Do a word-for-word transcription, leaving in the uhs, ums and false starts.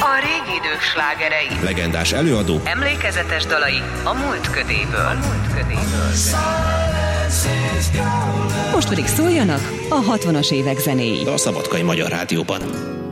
A régi idők slágerei, legendás előadó, emlékezetes dalai a múlt ködéből. A múlt ködéből. Most pedig szóljanak a hatvanas évek zenéi. a Szabadkai Magyar Rádióban.